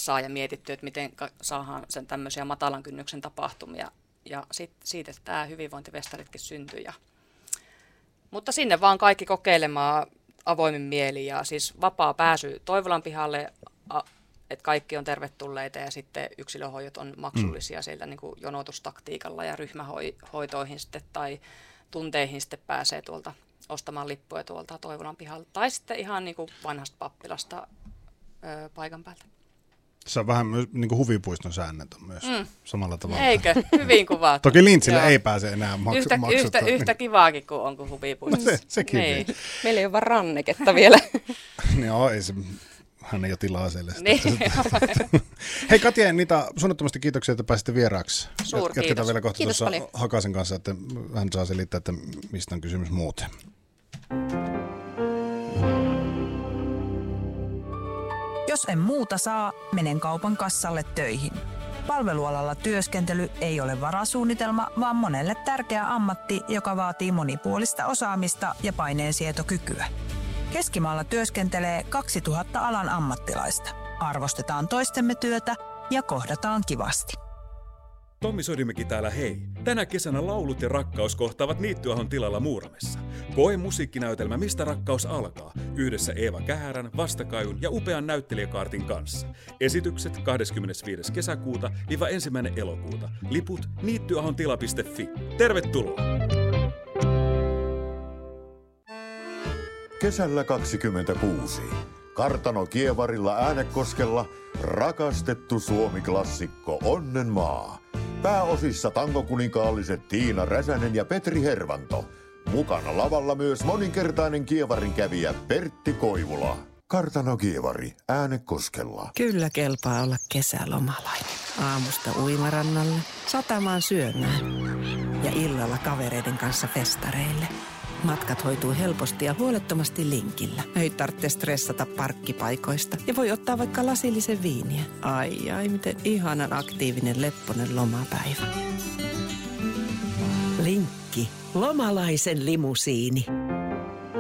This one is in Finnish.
massaa ja mietitty, että miten saadaan sen tämmöisiä matalan kynnyksen tapahtumia. Ja siitä tämä hyvinvointivestaritkin syntyi. Mutta sinne vaan kaikki kokeilemaan avoimin mieli ja siis vapaa pääsy Toivolan pihalle, että kaikki on tervetulleita ja sitten yksilöhoidot on maksullisia sieltä niin kuin jonotustaktiikalla ja ryhmähoitoihin sitten tai tunteihin sitten pääsee tuolta ostamaan lippuja tuolta Toivolan pihalta tai sitten ihan niin kuin vanhasta pappilasta paikan päältä. Se on vähän niin kuin huvipuiston säännöt on myös samalla tavalla. Eikö? Hyvin kuvattu. Toki Lintsille ei pääse enää maksuttaa. Yhtä kivaakin kuin on kuin huvipuistossa. No sekin niin. Meillä ei ole vaan ranneketta vielä. Joo, hän ei ole tilaa siellä. Hei Katja ja Nita, suunnattomasti kiitoksia, että pääsitte vieraaksi. Jatketaan vielä kohta tuossa Hakasen kanssa, että hän saa selittää, että mistä on kysymys muuten. Jos en muuta saa, menen kaupan kassalle töihin. Palvelualalla työskentely ei ole varasuunnitelma, vaan monelle tärkeä ammatti, joka vaatii monipuolista osaamista ja paineensietokykyä. Keskimaalla työskentelee 2000 alan ammattilaista. Arvostetaan toistemme työtä ja kohdataan kivasti. Tommi Sodimäki täällä hei. Tänä kesänä laulut ja rakkaus kohtaavat Niittyahon tilalla Muuramessa. Koe musiikkinäytelmä Mistä rakkaus alkaa yhdessä Eeva Kähärän, Vastakajun ja upean näyttelijäkaartin kanssa. Esitykset 25. kesäkuuta - 1. elokuuta. Liput niittyahontila.fi. Tervetuloa! Kesällä 26. Kartano Kievarilla Äänekoskella rakastettu Suomi-klassikko Onnenmaa. Pääosissa tangokuninkaaliset Tiina Räsänen ja Petri Hervanto. Mukana lavalla myös moninkertainen Kievarin kävijä Pertti Koivula. Kartano Kievari Äänekoskella. Kyllä kelpaa olla kesälomalainen. Aamusta uimarannalle, satamaan syömään ja illalla kavereiden kanssa festareille. Matkat hoituu helposti ja huolettomasti Linkillä. Ei tarvitse stressata parkkipaikoista ja voi ottaa vaikka lasillisen viiniä. Ai, miten ihanan aktiivinen lepponen lomapäivä. Linkki, lomalaisen limusiini.